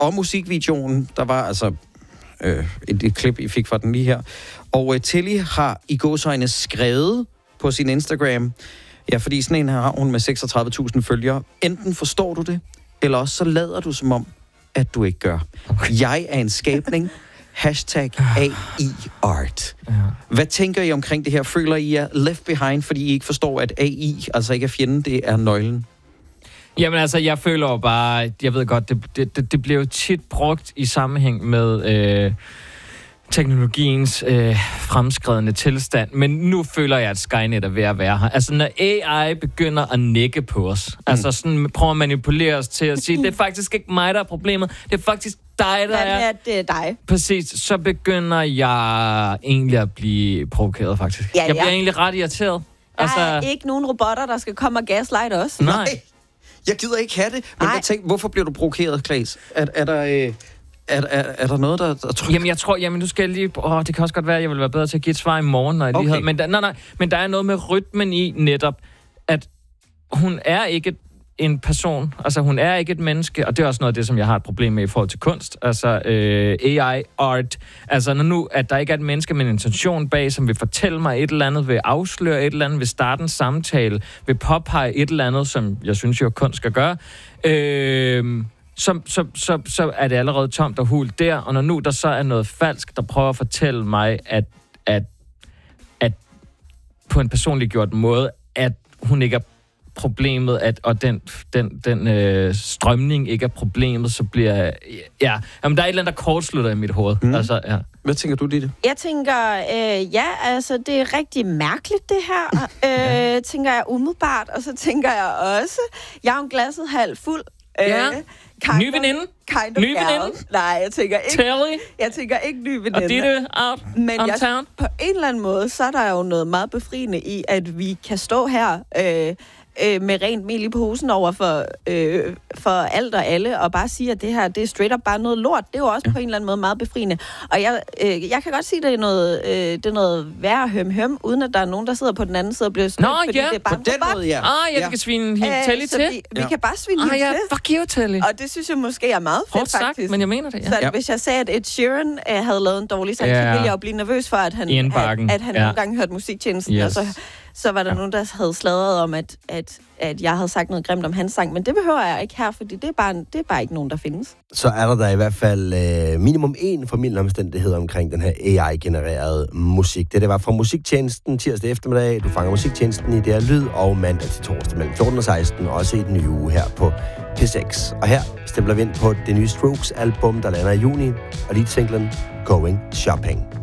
og musikvideoen. Der var altså et klip, I fik fra den lige her. Og Tilly har i gåseøjne skrevet på sin Instagram, ja, fordi sådan en her har hun med 36.000 følgere. Enten forstår du det, eller også så lader du som om, at du ikke gør. Jeg er en skabning. #AI-art. Ja. Hvad tænker I omkring det her? Føler I er left behind, fordi I ikke forstår, at AI altså ikke er fjenden, det er nøglen? Jamen altså, jeg føler jo bare, jeg ved godt, det bliver jo tit brugt i sammenhæng med teknologiens fremskredende tilstand, men nu føler jeg, at Skynet er ved at være her. Altså, når AI begynder at nikke på os, altså sådan prøver at manipulere os til at sige, det er faktisk ikke mig, der er problemet, det er faktisk dig, der er. Ja, det er dig. Præcis, så begynder jeg egentlig at blive provokeret, faktisk. Ja. Jeg bliver egentlig ret irriteret. Der er ikke nogen robotter, der skal komme og gaslight os. Nej. Jeg gider ikke have det. Men jeg tænker, hvorfor bliver du provokeret, Claes? Er der noget, der trykker? Jamen nu skal jeg lige... det kan også godt være, at jeg vil være bedre til at give et svar i morgen, når jeg lige havde... Men der er noget med rytmen i netop, at hun er ikke en person, altså hun er ikke et menneske, og det er også noget af det, som jeg har et problem med i forhold til kunst, altså AI-art, altså når nu, at der ikke er et menneske med en intention bag, som vil fortælle mig et eller andet, vil afsløre et eller andet, vil starte en samtale, vil påpege et eller andet, som jeg synes jo, kunst skal gøre, så er det allerede tomt og hult der, og når nu der så er noget falsk, der prøver at fortælle mig, at på en personliggjort måde, at hun ikke er problemet, og den strømning ikke er problemet, så bliver jamen der er et eller andet, der kortslutter i mit hoved. Altså, ja. Hvad tænker du, Ditte? Jeg tænker, altså det er rigtig mærkeligt det her, tænker jeg umiddelbart, og så tænker jeg også, jeg er jo glasset halvt fuld. Ny veninde? Ny veninde? Nej, jeg tænker ikke. Tilly? Jeg tænker ikke ny veninde. Og Ditte out men on town? På en eller anden måde, så er der jo noget meget befriende i, at vi kan stå her med rent mel i posen over for alt og alle, og bare sige, at det her, det er straight up bare noget lort. Det er jo også på en eller anden måde meget befriende. Og jeg kan godt sige, at det er noget værre høm, uden at der er nogen, der sidder på den anden side og bliver stødt, fordi det er bare på den måde, jeg kan svine helt Tilly til. Vi kan bare svine helt til. Fuck you, Tilly. Og det synes jeg måske er meget fedt, faktisk. Sagt, men jeg mener det, Så hvis jeg sagde, at Ed Sheeran havde lavet en dårlig sang, så ville jeg jo blive nervøs for, at han nogle gange hørte musiktjenesten, og så var der nogen, der havde sladret om, at jeg havde sagt noget grimt om hans sang, men det behøver jeg ikke her, fordi det er bare ikke nogen, der findes. Så er der i hvert fald minimum en formidlende omstændighed omkring den her AI-genererede musik. Det var fra musiktjenesten tirsdag eftermiddag. Du fanger musiktjenesten i DR Lyd, og mandag til torsdag mellem 14 og 16, også i den nye uge her på P6. Og her stempler vi ind på det nye Strokes-album, der lander i juni, og lead-singlen Going Shopping.